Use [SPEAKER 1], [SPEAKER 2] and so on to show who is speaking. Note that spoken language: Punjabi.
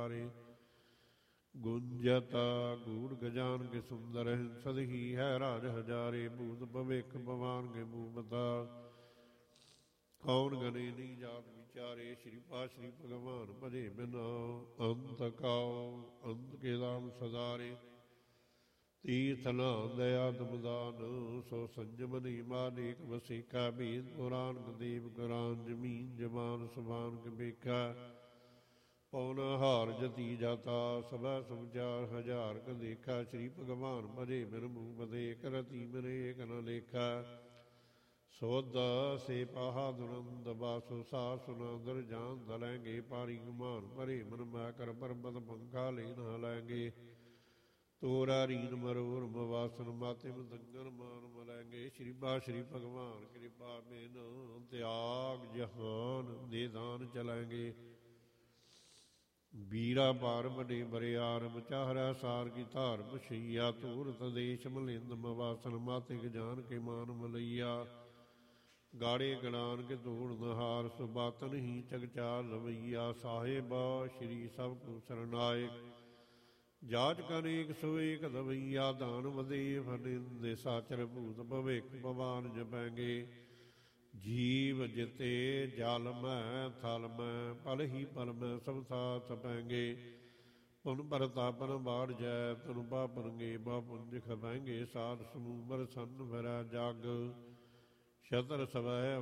[SPEAKER 1] ਵਿਚਾਰੇ। ਗੁੰਜਤ ਗੂੜ ਗਜਾਨ ਕੇ ਸੁੰਦਰ ਹਿੰਸਦ ਹੀ ਹੈ ਰਾਜ ਹਜ਼ਾਰੇ। ਭੂਤ ਭਵਿਖ ਭਵਾਨ ਕੇ ਮੂਮਤਾ ਕੌਣ ਗਨੇ ਨਹੀਂ ਜਾਤ ਵਿਚਾਰੇ। ਸ਼੍ਰੀ ਪਾਤਸ਼ਾਹ ਭਗਵਾਨ ਭਜੇ ਬਿਨਾ ਅੰਤ ਕਾਉ ਅੰਤ ਕੇ ਰਾਮ ਸਦਾਰੇ। ਤੀਰਥ ਨਾਮ ਦਇਆ ਦਮਦਾਨ ਸੋ ਸੰਜਮ ਨਹੀਂ ਮਾਨੇਕ ਵਸੇਕਾ। ਭੇਦ ਪੁਰਾਨ ਗਦੇਵ ਕੁਰਾਨ ਜਮੀਨ ਜਮਾਨ ਸੁਬਾਨ ਕਬੇਕਾ। ਪੌਨ ਹਾਰ ਜਤੀ ਜਾਤਾ ਸਭਾ ਸਮਝਾਰ ਹਜ਼ਾਰ ਕ ਦੇਖਾ। ਸ਼੍ਰੀ ਭਗਵਾਨ ਭਜੇ ਬਿਨ ਮੂਹ ਬਦੇਕ ਰਤੀ ਮਰੇ ਏਕ ਨ ਲੇਖਾ। ਸੋਧ ਸੇ ਪਾਹਾ ਦੁਰੰਦ ਬਾਸੋ ਸਾ ਸੁਨੰਦਰ ਜਾਨ ਦਲੈਂਗੇ। ਪਾਰੀ ਗੁਮਾਨ ਭਰੇ ਮਨ ਮੈਂ ਕਰ ਪਰਬਤ ਪੰਖਾ ਲੈ ਨਾ ਲੈਂਗੇ। ਤੋਰਾ ਰੀਨ ਮਰੋਰ ਮਵਾਸਨ ਮਾਤੇ ਮਦੰਗਨ ਮਾਨ ਮਲੈਂਗੇ। ਸ਼੍ਰੀ ਬਾ ਸ਼੍ਰੀ ਭਗਵਾਨ ਕਿਰਪਾ ਬਿਨ ਤਿਆਗ ਜਹਾਨ ਦੇ ਦਾਨ ਚਲੈਂਗੇ। ਵੀਰਾ ਪਾਰ ਬਨੇ ਬਰਿਆਰ ਮਚਾਹਰਾ ਸਾਰ ਕੀ ਧਾਰ ਪਛਈਆ। ਧੂਰਤ ਦੇਸ਼ ਮਲਿੰਦ ਮਵਾਸਨ ਮਾਤੇ ਜਾਨ ਕੇ ਮਾਨ ਮਲਈਆ। ਗਾੜੇ ਗਣਾਨ ਕੇ ਧੂੜ ਨਹਾਰ ਸੁਬਾਤਨ ਹੀ ਚਗਚਾਰ ਰਵਈਆ। ਸਾਹਿਬਾ ਸ਼੍ਰੀ ਸਭ ਕੋ ਸਰਨਾਇਕ ਜਾਚ ਕਨੇਕ ਸੋਏਕ ਦਵਈਆ। ਦਾਨ ਵਧੇ ਫਨਿੰਦੇ ਸਾਚਰ ਭੂਤ ਭਵਿਖ ਭਵਾਨ ਜਪੈਂਗੇ। ਜੀਵ ਜਿਤੇ ਜਲ ਮੈਂ ਥਲ ਮੈਂ ਪਲ ਹੀ ਪਲ ਮੈਂ ਸਭ ਸਾਥ ਪੈਂਗੇ। ਪੁਨ ਪ੍ਰਤਾਪਨ ਬਾੜ ਜੈ ਤੁਨ ਪਾਪਨਗੇ ਬਾ ਪੁੰਜ ਖਪੈਂਗੇ। ਸਾਧ ਸਮੂਹ ਬਰਸਨ ਫਿਰੈ ਜਗ ਸ਼ਤਰ ਸਵੈ